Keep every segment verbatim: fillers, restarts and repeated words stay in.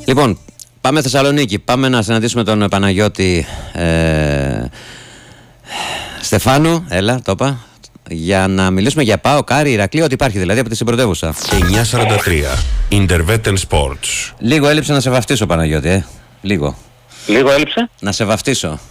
Λοιπόν, πάμε Θεσσαλονίκη. Πάμε να συναντήσουμε τον Παναγιώτη ε, Στεφάνου. Έλα, το είπα. Για να μιλήσουμε για ΠΑΟΚ, Άρη, Ηρακλή, ό,τι υπάρχει δηλαδή από τη συμπρωτεύουσα. εννιακόσια σαράντα τρία Intervetten Sports. Λίγο έλειψε να σε βαφτίσω, Παναγιώτη, ε. Λίγο. Λίγο έλειψε. Να σε βαφτίσω.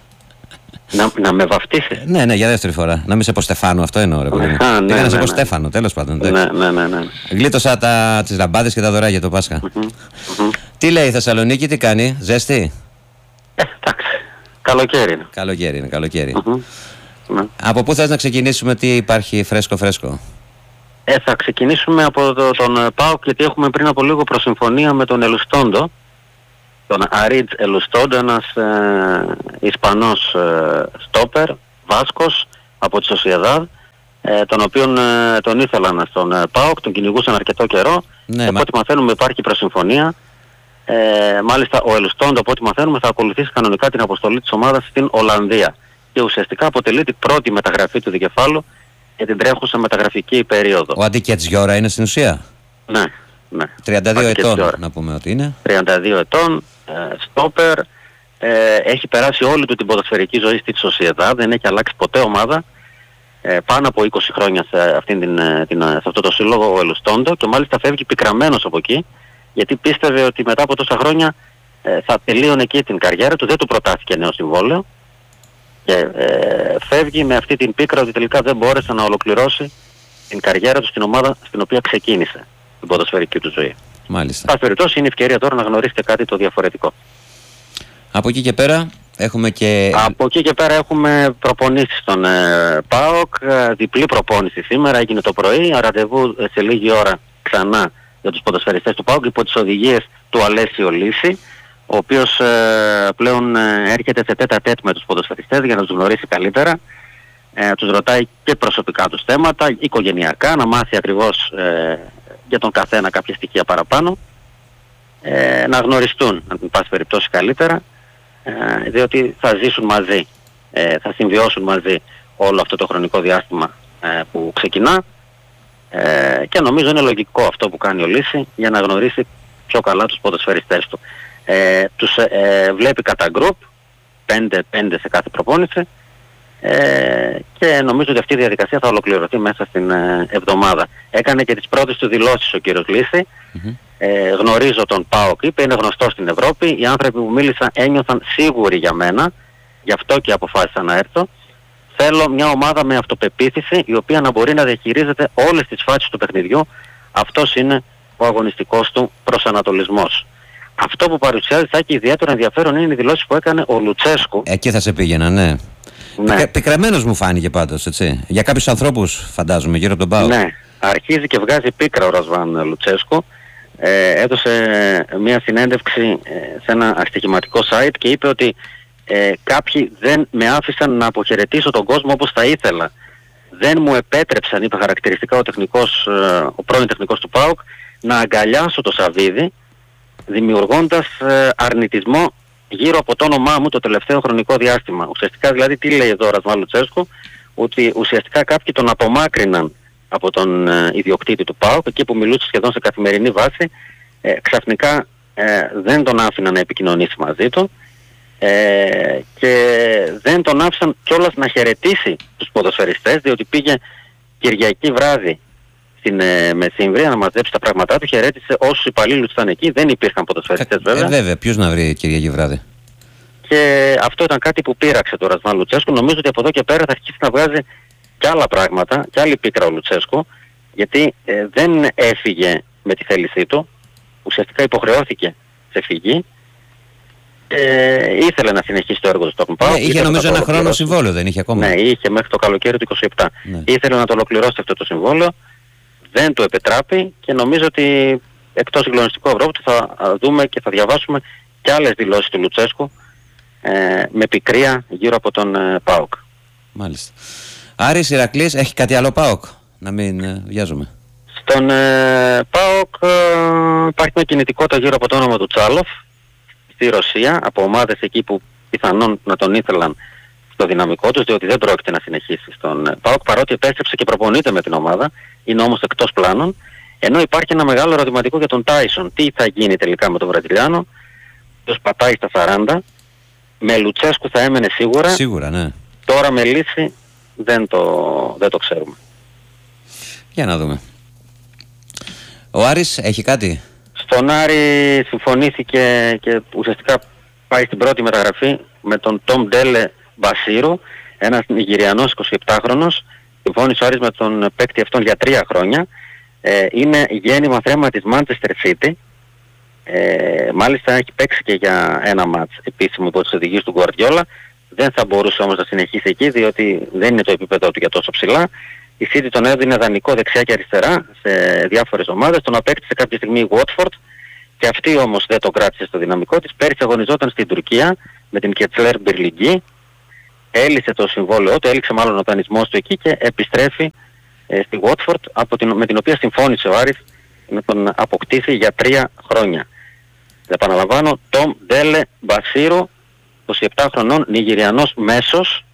Να, να με βαφτίσεις. Ναι, ναι, για δεύτερη φορά. Να μην σε πω Στεφάνου, αυτό εννοώ, ρε παιδί μου. Α, ναι, Πήγα ναι, να σε ναι, πω ναι. Στέφανο, τέλος πάντων. Ναι, ναι, ναι, ναι. Γλίτωσα τα, τις λαμπάδες και τα δωράκια το Πάσχα. Mm-hmm, mm-hmm. Τι λέει η Θεσσαλονίκη, τι κάνει, ζέστη? Ε, εντάξει. Καλοκαίρι είναι. Καλοκαίρι είναι, καλοκαίρι. Mm-hmm. Ναι. Από πού θες να ξεκινήσουμε, τι υπάρχει φρέσκο φρέσκο? Ε, θα ξεκινήσουμε από το, τον ΠΑΟΚ, γιατί έχουμε πριν από λίγο προσυμφωνία με τον Ελουστόντο, τον Αρίτζ Ελουστόντο, ένας ε, Ισπανός ε, στόπερ, Βάσκος από τη Σοσιεδάδ, ε, τον οποίον ε, τον ήθελαν στον ε, ΠΑΟΚ, τον κυνηγούσαν αρκετό καιρό. Ναι, από μα... ό,τι μαθαίνουμε υπάρχει προσυμφωνία. Ε, μάλιστα ο Ελουστόντο, από ό,τι μαθαίνουμε, θα ακολουθήσει κανονικά την αποστολή της ομάδας στην Ολλανδία και ουσιαστικά αποτελεί την πρώτη μεταγραφή του δικεφάλου για την τρέχουσα μεταγραφική περίοδο. Ο Αντικετζιόρα είναι στην ουσία? Ναι, ναι. τριάντα δύο ετών να πούμε ότι είναι. τριάντα δύο ετών, ε, στόπερ, ε, έχει περάσει όλη του την ποδοσφαιρική ζωή στη Σοσιεδάδ, δεν έχει αλλάξει ποτέ ομάδα, ε, πάνω από είκοσι χρόνια σε, αυτήν την, την, σε αυτό το σύλλογο ο Ελουστόντο, και μάλιστα φεύγει πικραμένος από εκεί, γιατί πίστευε ότι μετά από τόσα χρόνια ε, θα τελείωνε εκεί την καριέρα του, δεν του προτάθηκε νέο συμβόλαιο και ε, φεύγει με αυτή την πίκρα ότι τελικά δεν μπόρεσε να ολοκληρώσει την καριέρα του στην ομάδα στην οποία ξεκίνησε την ποδοσφαιρική του ζωή. Μάλιστα. Πάση περιπτώσει είναι ευκαιρία τώρα να γνωρίσετε κάτι το διαφορετικό. Από εκεί και πέρα έχουμε και... Από εκεί και πέρα έχουμε προπονήσεις στον ε, ΠΑΟΚ, ε, διπλή προπόνηση σήμερα, έγινε το πρωί, ραντεβού ε, σε λίγη ώρα ξανά για τους ποδοσφαιριστές του ΠΑΟΚ υπό τις οδηγίες του Αλέσιο Λύση, ο οποίος ε, πλέον ε, έρχεται σε τέτα τέτ με τους ποδοσφαιριστές για να τους γνωρίσει καλύτερα. Ε, τους ρωτάει και προσωπικά τους θέματα, οικογενειακά, να μάθει ακριβώς ε, για τον καθένα κάποια στοιχεία παραπάνω, ε, να γνωριστούν, αν πάση περιπτώσει καλύτερα, ε, διότι θα ζήσουν μαζί, ε, θα συμβιώσουν μαζί όλο αυτό το χρονικό διάστημα ε, που ξεκινά, ε, και νομίζω είναι λογικό αυτό που κάνει ο Λύση για να γνωρίσει πιο καλά τους ποδοσφαιριστές του. Ε, τους ε, βλέπει κατά γκρουπ, πέντε πέντε σε κάθε προπόνηση, ε, και νομίζω ότι αυτή η διαδικασία θα ολοκληρωθεί μέσα στην ε, εβδομάδα. Έκανε και τις πρώτες του δηλώσεις ο κύριος Λύση. Mm-hmm. Ε, γνωρίζω τον ΠΑΟΚ, είπε, είναι γνωστό στην Ευρώπη. Οι άνθρωποι που μίλησαν ένιωθαν σίγουροι για μένα, γι' αυτό και αποφάσισα να έρθω. Θέλω μια ομάδα με αυτοπεποίθηση, η οποία να μπορεί να διαχειρίζεται όλες τις φάσεις του παιχνιδιού. Αυτός είναι ο αγωνιστικός του προσανατολισμός. Αυτό που παρουσιάζει θα έχει ιδιαίτερο ενδιαφέρον είναι οι δηλώσεις που έκανε ο Λουτσέσκου. Εκεί θα σε πήγαινα, ναι. Ναι. Πικρα, πικραμένος μου φάνηκε πάντως, έτσι. Για κάποιους ανθρώπους φαντάζομαι γύρω από τον ΠΑΟΚ. Ναι, αρχίζει και βγάζει πίκρα ο Ρασβάν Λουτσέσκου. Ε, έδωσε μια συνέντευξη σε ένα αστοιχηματικό site και είπε ότι ε, κάποιοι δεν με άφησαν να αποχαιρετήσω τον κόσμο όπως θα ήθελα. Δεν μου επέτρεψαν, είπε χαρακτηριστικά ο, τεχνικός, ο πρώην τεχνικός του ΠΑΟΚ, να αγκαλιάσω το Σαββίδι, δημιουργώντας ε, αρνητισμό γύρω από το όνομά μου το τελευταίο χρονικό διάστημα. Ουσιαστικά δηλαδή τι λέει εδώ ο Ρασβάν Λουτσέσκου, ότι ουσιαστικά κάποιοι τον απομάκρυναν από τον ε, ιδιοκτήτη του ΠΑΟΚ, εκεί που μιλούσε σχεδόν σε καθημερινή βάση, ε, ξαφνικά ε, δεν τον άφηναν να επικοινωνήσει μαζί του ε, και δεν τον άφησαν κιόλας να χαιρετήσει τους ποδοσφαιριστές, διότι πήγε Κυριακή βράδυ στην ε, Μεσήμβρια να μαζέψει τα πράγματά του, χαιρέτησε όσους υπαλλήλους ήταν εκεί, δεν υπήρχαν ποδοσφαιριστές βέβαια. Ε, βέβαια, ποιος να βρει Κυριακή βράδυ. Και αυτό ήταν κάτι που πείραξε το Ρασβάν Λουτσέσκου. Νομίζω ότι από εδώ και πέρα θα αρχίσει να βγάζει και άλλα πράγματα, και άλλη πίκρα ο Λουτσέσκου, γιατί ε, δεν έφυγε με τη θέλησή του, ουσιαστικά υποχρεώθηκε σε φυγή. Ε, ήθελε να συνεχίσει το έργο του στον ΠΑΟΚ. Ναι, είχε νομίζω ένα χρόνο συμβόλαιο, δεν είχε ακόμα. Ναι, είχε μέχρι το καλοκαίρι του είκοσι επτά. Ναι. Ήθελε να το ολοκληρώσει αυτό το συμβόλαιο, δεν το επιτράπει και νομίζω ότι εκτός συγκλονιστικού Ευρώπη θα δούμε και θα διαβάσουμε και άλλες δηλώσεις του Λουτσέσκου ε, με πικρία γύρω από τον ε, ΠΑΟΚ. Μάλιστα. Άρης, Ηρακλής, έχει κάτι άλλο ΠΑΟΚ, να μην ε, βιάζουμε. Στον ε, ΠΑΟΚ ε, υπάρχει μια κινητικότητα γύρω από το όνομα του Τσάλοφ στη Ρωσία, από ομάδες εκεί που πιθανόν να τον ήθελαν στο δυναμικό τους, διότι δεν πρόκειται να συνεχίσει στον ΠΑΟΚ, παρότι επέστρεψε και προπονείται με την ομάδα, είναι όμως εκτός πλάνων. Ενώ υπάρχει ένα μεγάλο ερωτηματικό για τον Τάισον. Τι θα γίνει τελικά με τον Βραζιλιάνο, ποιος πατάει στα σαράντα. Με Λουτσέσκου θα έμενε σίγουρα. Σίγουρα, ναι. Τώρα με Λύση δεν το, δεν το ξέρουμε. Για να δούμε. Ο Άρης έχει κάτι? Στον Άρη συμφωνήθηκε και ουσιαστικά πάει στην πρώτη μεταγραφή με τον Τόμ Ντέλε Μπασίρου, ένας Νιγηριανός εικοσιεπτάχρονος. Συμφώνησε ο Άρης με τον παίκτη αυτόν για τρία χρόνια. Ε, είναι γέννημα θρέμα της Manchester City. Ε, μάλιστα έχει παίξει και για ένα μάτς επίσημο υπό τις οδηγίες του Guardiola. Δεν θα μπορούσε όμως να συνεχίσει εκεί, διότι δεν είναι το επίπεδο του για τόσο ψηλά. Η City τον έδινε δανεικό δεξιά και αριστερά σε διάφορες ομάδες. Τον απέκτησε κάποια στιγμή η Watford και αυτή όμως δεν το κράτησε στο δυναμικό της. Πέρυσι αγωνιζόταν στην Τουρκία με την Κετσλέρ Μπιρλιγκή. Έλυσε το συμβόλαιό του, έληξε μάλλον ο δανεισμός του εκεί και επιστρέφει ε, στη Watford, από την, με την οποία συμφώνησε ο Άρης να τον αποκτήσει για τρία χρόνια. Επαναλαμβάνω, Τόμ Ντέλε Μπασίρου, είκοσι επτά χρονών, Νιγηριανός μέσος.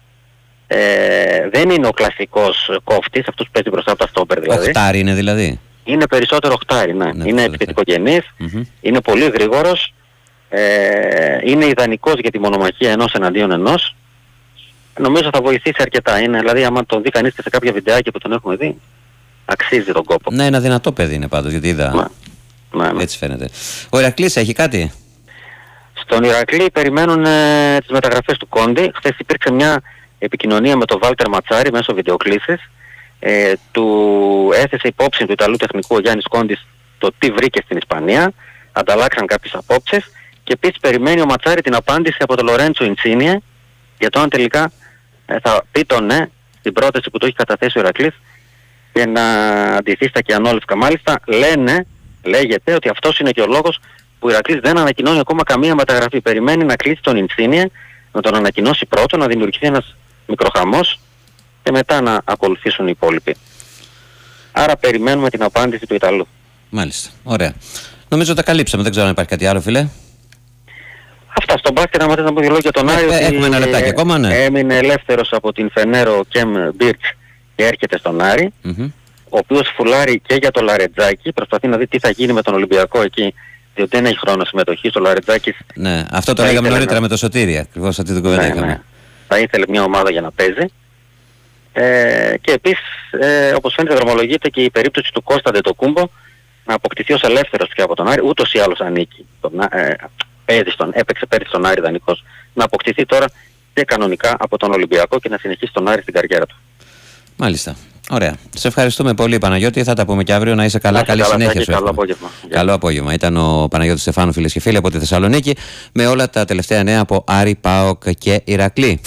Ε, δεν είναι ο κλασικός κόφτης, αυτός που παίζει μπροστά από τα στόπερ δηλαδή. Οχτάρι είναι δηλαδή. Είναι περισσότερο οχτάρι, ναι. Ναι, είναι επιθετικογενής, mm-hmm. είναι πολύ γρήγορος, ε, είναι ιδανικός για τη μονομαχία ενός εναντίον ενός. Νομίζω θα βοηθήσει αρκετά. Είναι, δηλαδή, άμα τον δει κανείς και σε κάποια βιντεάκια που τον έχουμε δει, αξίζει τον κόπο. Ναι, ένα δυνατό παιδί είναι πάντως, γιατί είδα. Ναι, ναι, ναι. Έτσι φαίνεται. Ο Ηρακλής έχει κάτι? Στον Ηρακλή περιμένουν ε, τις μεταγραφές του Κόντι. Χθες υπήρξε μια επικοινωνία με τον Βάλτερ Ματσάρη μέσω βιντεοκλήσης. Ε, του έθεσε υπόψη του Ιταλού τεχνικού ο Γιάννης Κόντις το τι βρήκε στην Ισπανία. Ανταλλάξαν κάποιες απόψεις και επίσης περιμένει ο Ματσάρη την απάντηση από τον Λορέντσο Ιντσίνιε για το αν τελικά ε, θα πει το ναι στην πρόταση που του έχει καταθέσει ο Ηρακλής και να αντιθεί στα Κιανόλευκα. Μάλιστα λένε, λέγεται ότι αυτός είναι και ο λόγος που ο Ηρακλής δεν ανακοινώνει ακόμα καμία μεταγραφή. Περιμένει να κλείσει τον Ιντσίνιε, να τον ανακοινώσει πρώτο, να δημιουργηθεί ένας μικροχαμός και μετά να ακολουθήσουν οι υπόλοιποι. Άρα περιμένουμε την απάντηση του Ιταλού. Μάλιστα. Ωραία. Νομίζω τα καλύψαμε. Δεν ξέρω αν υπάρχει κάτι άλλο, φίλε. Αυτά στο μπάσκετ. Αν θες να πω δύο λόγια για τον Άρη. Ε, έχουμε ένα λεπτάκι ακόμα, ναι. Έμεινε ελεύθερος από την Φενέρο Κεμ Μπίρτς και έρχεται στον Άρη. Mm-hmm. Ο οποίος φουλάρει και για το Λαρετζάκι. Προσπαθεί να δει τι θα γίνει με τον Ολυμπιακό εκεί. Διότι δεν έχει χρόνο συμμετοχής. Ο Λαρετζάκης. Ναι, αυτό το λέγαμε νωρίτερα να... με το Σωτήρι. Ακριβώς αυτή την κουβέντα ναι, είχαμε. Ναι. Θα ήθελε μια ομάδα για να παίζει. Ε, και επίσης, ε, όπως φαίνεται, δρομολογείται και η περίπτωση του Κώστα Ντετοκούμπο να αποκτηθεί ως ελεύθερος και από τον Άρη. Ούτως ή άλλως ανήκει. Τον, ε, παίζει στον, έπαιξε πέρυσι στον Άρη δανεικός. Να αποκτηθεί τώρα και κανονικά από τον Ολυμπιακό και να συνεχίσει τον Άρη στην καριέρα του. Μάλιστα. Ωραία. Σε ευχαριστούμε πολύ, Παναγιώτη. Θα τα πούμε και αύριο. Να είσαι καλά. Καλή καλά, συνέχεια σου. Καλό απόγευμα. Καλό απόγευμα. Ήταν ο Παναγιώτης Στεφάνου, φίλες και φίλοι, από τη Θεσσαλονίκη, με όλα τα τελευταία νέα από Άρη, ΠΑΟΚ και Ηρακλή.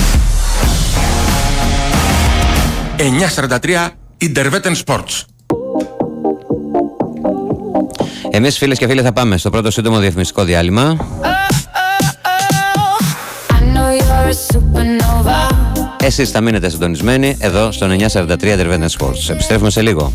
εννιακόσια σαράντα τρία Intervetten Sports. Εμείς, φίλες και φίλοι, θα πάμε στο πρώτο σύντομο διαφημιστικό διάλειμμα. Εσείς θα μείνετε συντονισμένοι εδώ στο εννιακόσια σαράντα τρία Intervetten Sports. Επιστρέφουμε σε λίγο.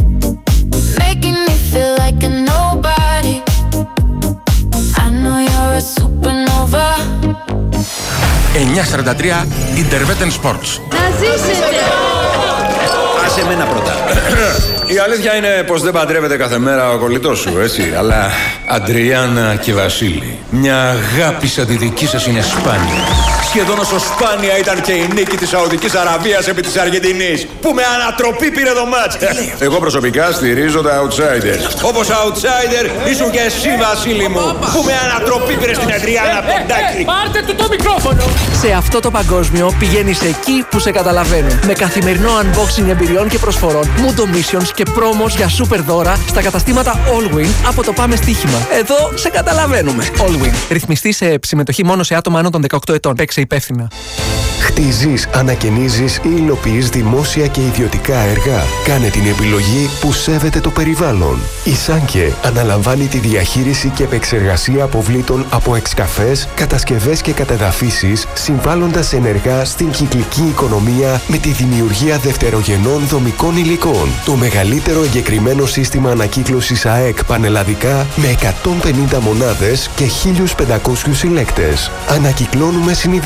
εννιακόσια σαράντα τρία Intervetten Sports. Να ζήσετε! Άσε εμένα πρώτα. Η αλήθεια είναι πως δεν παντρεύεται κάθε μέρα ο κολλητός σου, έτσι. Αλλά Αντριάννα και Βασίλη, μια αγάπη σαν τη δική σας είναι σπάνια. Σχεδόν όσο σπάνια ήταν και η νίκη της Σαουδικής Αραβίας επί της Αργεντινής, που με ανατροπή πήρε το μάτς. Εγώ προσωπικά στηρίζω τα outsiders. Όπως outsider ήσουν και εσύ, Βασίλη μου, που με ανατροπή πήρε στην Αντριάννα Ποντάκη. Πάρτε του το μικρόφωνο! Σε αυτό το παγκόσμιο πηγαίνεις εκεί που σε καταλαβαίνουν. Με καθημερινό unboxing εμπειριών και προσφορών, Mundo Missions και πρόμος για super δώρα στα καταστήματα Allwin από το Πάμε Στοίχημα. Εδώ σε καταλαβαίνουμε. Allwin. Ρυθμιστή σε συμμετοχή μόνο σε άτομα άνω των δεκαοκτώ ετών. Παίξε υπεύθυνα. Χτίζεις, ανακαινίζεις ή υλοποιείς δημόσια και ιδιωτικά έργα. Κάνε την επιλογή που σέβεται το περιβάλλον. Η Σάνκε αναλαμβάνει τη διαχείριση και επεξεργασία αποβλήτων από εξκαφές, κατασκευές και κατεδαφίσεις, συμβάλλοντας ενεργά στην κυκλική οικονομία με τη δημιουργία δευτερογενών δομικών υλικών. Το μεγαλύτερο εγκεκριμένο σύστημα ανακύκλωσης ΑΕΚ πανελλαδικά με εκατόν πενήντα μονάδες και χίλιους πεντακόσιους συλλέκτες. Ανακυκλώνουμε συνειδητά.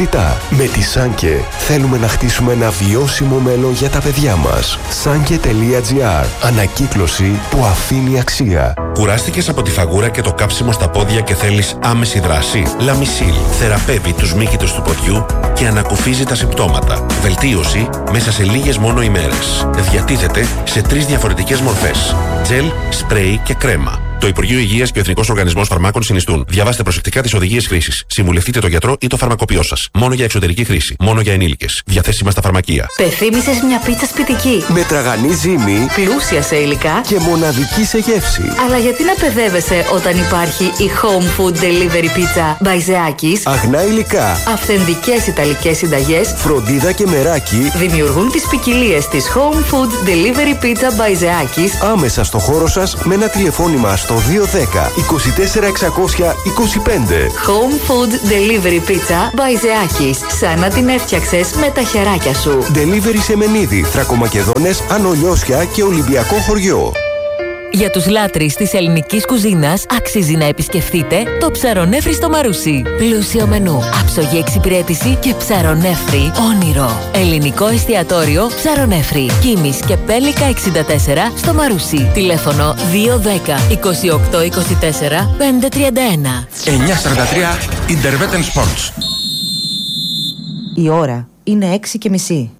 φυτά. Με τη Σάνκε θέλουμε να χτίσουμε ένα βιώσιμο μέλλον για τα παιδιά μας. Σάνκε τελεία τζι άρ. Ανακύκλωση που αφήνει αξία. Κουράστηκες από τη φαγούρα και το κάψιμο στα πόδια και θέλεις άμεση δράση? Λαμισίλ θεραπεύει τους μύκητους του ποδιού και ανακουφίζει τα συμπτώματα. Βελτίωση μέσα σε λίγες μόνο ημέρες. Διατίθεται σε τρεις διαφορετικές μορφές: τζελ, σπρέι και κρέμα. Το Υπουργείο Υγείας και ο Εθνικός Οργανισμός Φαρμάκων συνιστούν. Διαβάστε προσεκτικά τις οδηγίες χρήσης. Συμβουλευτείτε τον γιατρό ή το φαρμακοποιό σας. Μόνο για εξωτερική χρήση. Μόνο για ενήλικες. Διαθέσιμα στα φαρμακεία. Πεθύμησες μια πίτσα σπιτική. Με τραγανή ζύμη, Πλούσια σε υλικά και μοναδική σε γεύση. Αλλά γιατί να παιδεύεσαι όταν υπάρχει η Home Food Delivery Pizza Μπαϊζεάκης? Αγνά υλικά, Αυθεντικές ιταλικές συνταγές φροντίδα και μεράκι, δημιουργούν τις ποικιλίες της Home Food Delivery Pizza Μπαϊζεάκης άμεσα στο χώρο σας με ένα τηλεφώνημα στο δύο δέκα είκοσι τέσσερα εξακόσια είκοσι πέντε. Home Food Delivery Pizza Μπαϊζεάκης. Σαν να την έφτιαξες με τα χεράκια σου. Delivery σε Μενίδη, Θρακομακεδόνες, Ανολιώσια και Ολυμπιακό χωριό. Για τους λάτρεις της ελληνικής κουζίνας αξίζει να επισκεφτείτε το Ψαρονέφρι στο Μαρούσι. Πλούσιο μενού, άψογη εξυπηρέτηση και ψαρονέφρι όνειρο. Ελληνικό εστιατόριο Ψαρονέφρι. Κίμης και Πέλικα εξήντα τέσσερα στο Μαρούσι. Τηλέφωνο δύο δέκα είκοσι οκτώ είκοσι τέσσερα πεντακόσια τριάντα ένα. εννιακόσια σαράντα τρία Intervetten Sports. Η ώρα είναι έξι και μισή.